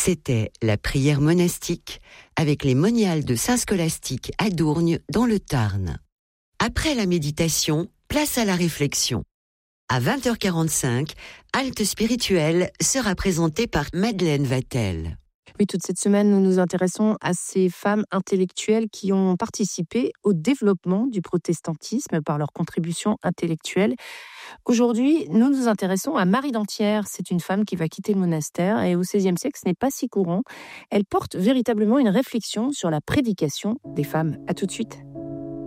C'était la prière monastique avec les moniales de Saint-Scolastique à Dourgne dans le Tarn. Après la méditation, place à la réflexion. À 20h45, Halte spirituelle sera présentée par Madeleine Vatel. Oui, toute cette semaine, nous nous intéressons à ces femmes intellectuelles qui ont participé au développement du protestantisme par leur contribution intellectuelle. Aujourd'hui, nous nous intéressons à Marie d'Antières. C'est une femme qui va quitter le monastère et au XVIe siècle, ce n'est pas si courant. Elle porte véritablement une réflexion sur la prédication des femmes. À tout de suite.